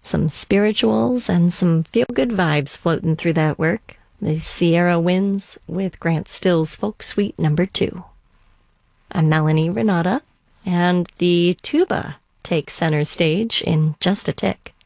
Some spirituals and some feel-good vibes floating through that work. The Sierra Winds with Grant Still's Folk Suite No. 2. I'm Melanie Renata, and the tuba takes center stage in just a tick.